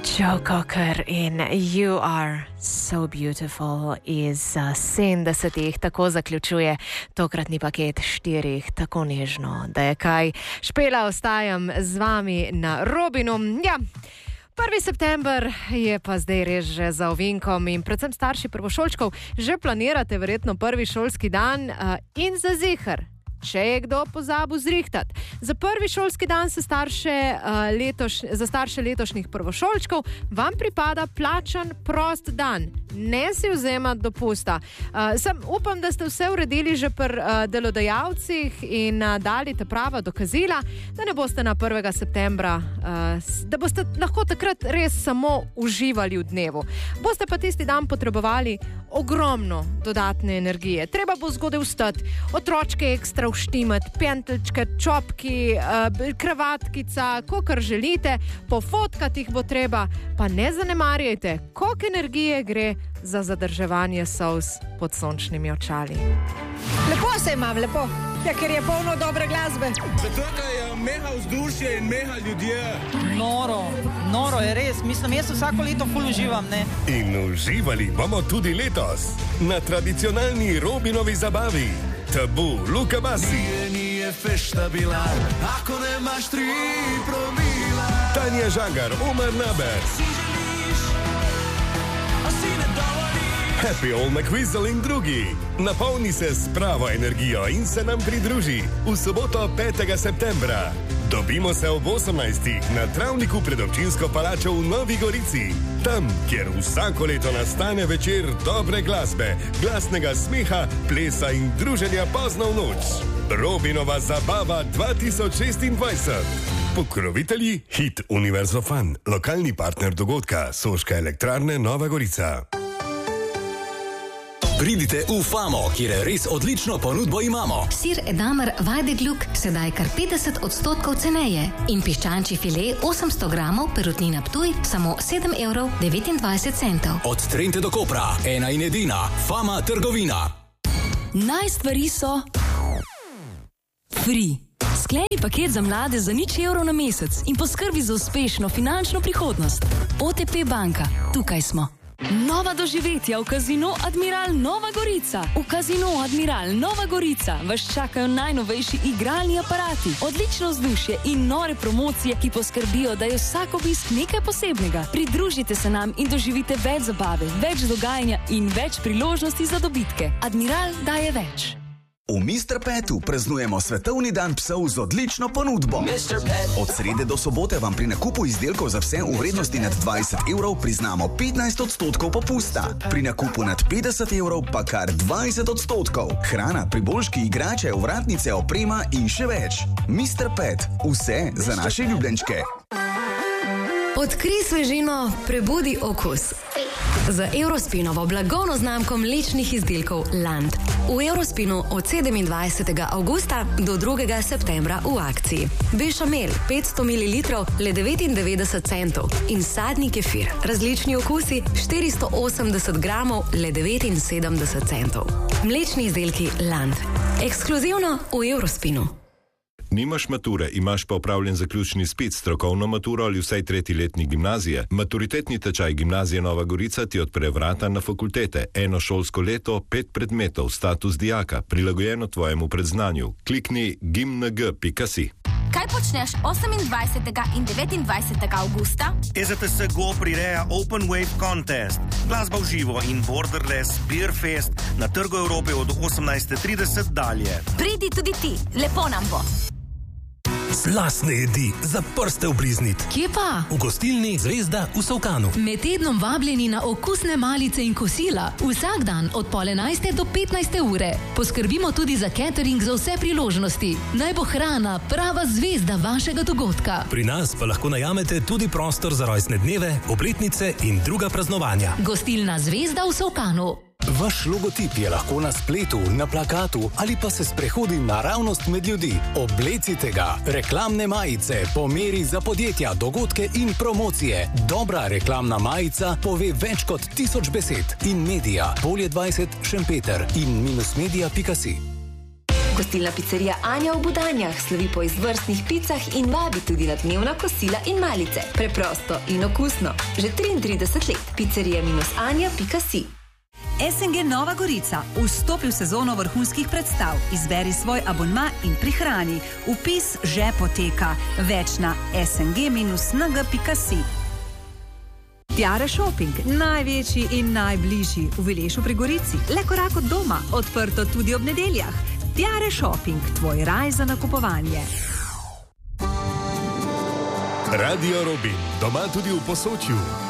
Joe Cocker in You Are So Beautiful iz 70-ih tako zaključuje tokratni paket 4, tako nežno, da je kaj. Špela, ostajam z vami na Robinu. Ja, 1. september je pa zdaj res že za ovinkom in predvsem starši prvošolčkov že planirate verjetno prvi šolski dan in za ziher. Če je kdo pozabil zrihtat. Za prvi šolski dan za starše letošnjih prvošolčkov vam pripada plačan prost dan. Ne si vzemati dopusta. Upam, da ste vse uredili že pri delodajalcih in dali ta prava dokazila, da ne boste na 1. septembra, da boste lahko takrat res samo uživali v dnevu. Boste pa tisti dan potrebovali ogromno dodatne energije. Treba bo zgodaj vstati, otročke ekstra vštimati, pentelčke, čopki, kravatkica, kakor želite, pofotkati jih bo treba, pa ne zanemarjajte, koliko energije gre za zadrževanje solz pod sončnimi očali. Lepo se imam, lepo. Ja, ker je polno dobre glasbe. Zato, ker je meha vzdušje in meha ljudje. Noro je res. Mislim, jaz vsako leto ful uživam, ne? In uživali bomo tudi letos na tradicionalni Robinovi zabavi. Tabu, Luka Basi. Nije fešta bila, ako nemaš 3 promila. Tanja Žagar, Omar Naber. Si želiš, a si ne dovoliš. Happy Old McWhistle in drugi. Napolni se s pravo energijo in se nam pridruži v soboto 5. septembra. Dobimo se ob 18. na travniku pred občinsko palačo v Novi Gorici. Tam, kjer vsako leto nastane večer dobre glasbe, glasnega smeha, plesa in druženja pozno v noč. Robinova zabava 2026. Pokrovitelji Hit Universo Fun, lokalni partner dogodka Soška elektrarne Nova Gorica. Pridite v Famo, kjer res odlično ponudbo imamo. Sir Edamer Weideglück sedaj kar 50% ceneje in piščančji file 800 gramov perutnina Ptuj samo 7,29 €. Od Trente do Kopra, ena in edina Fama trgovina. Naj stvari so free. Skleni paket za mlade za €0 na mesec in poskrbi za uspešno finančno prihodnost. OTP banka, tukaj smo. Nova doživetja v Casino Admiral Nova Gorica. V Casino Admiral Nova Gorica vas čakajo najnovejši igralni aparati, odlično vzdušje in nore promocije, ki poskrbijo, da je vsak obisk nekaj posebnega. Pridružite se nam in doživite več zabave, več dogajanja in več priložnosti za dobitke. Admiral daje več. V Mr. Petu praznujemo svetovni dan psov z odlično ponudbo. Od srede do sobote vam pri nakupu izdelkov za pse v vrednosti nad 20 € priznamo 15% popusta. Pri nakupu nad 50 € pa kar 20%. Hrana, priboljški, igrače, ovratnice, oprema in še več. Mr. Pet, vse za naše ljubljenčke. Odkrij svežino, prebudi okus. Z Eurospinovo blagovno znamko mlečnih izdelkov Land. V Eurospinu od 27. avgusta do 2. septembra v akciji. Bešamel 500 ml le 99 centov in sadni kefir, različni okusi 480 gramov le 79 centov. Mlečni izdelki Land. Ekskluzivno v Eurospinu. Nimaš mature, imaš pa opravljen zaključni izpit, strokovno maturo ali vsaj 3. letnik gimnazije. Maturitetni tečaj Gimnazije Nova Gorica ti odpre vrata na fakultete. Eno šolsko leto, 5 predmetov, status dijaka, prilagojeno tvojemu predznanju. Klikni gimng.si. Kaj počneš 28. in 29. avgusta? EZTS Go prireja Open Wave Contest, glasba v živo in Borderless Beer Fest na Trgu Evrope od 18:30 dalje. Pridi tudi ti, lepo nam bo. Slastne jedi, za prste obliznit. Kje pa? V gostilni Zvezda v Solkanu. Med tednom vabljeni na okusne malice in kosila. Vsak dan od 11:30 do 15. ure. Poskrbimo tudi za catering za vse priložnosti. Naj bo hrana prava zvezda vašega dogodka. Pri nas pa lahko najamete tudi prostor za rojstne dneve, obletnice in druga praznovanja. Gostilna Zvezda v Solkanu. Vaš logotip je lahko na spletu, na plakatu ali pa se sprehodi naravnost med ljudi. Oblecite ga. Reklamne majice po meri za podjetja, dogodke in promocije. Dobra reklamna majica pove več kot 1000 besed. In Media, Polje 20, Šempeter in -media.si. Gostilna pizzerija Anja v Budanjah slovi po izvrstnih picah in vabi tudi na dnevna kosila in malice. Preprosto in okusno. Že 33 let. pizzerija-anja.si. SNG Nova Gorica. Vstopi v sezono vrhunskih predstav. Izberi svoj abonma in prihrani. Vpis že poteka. Več na sng-nag.si. Tiare Shopping, največji in najbližji v Vilešu pri Gorici, le korak od doma, odprto tudi ob nedeljah. Tiare Shopping, tvoj raj za nakupovanje. Radio Robin, doma tudi v Posočju.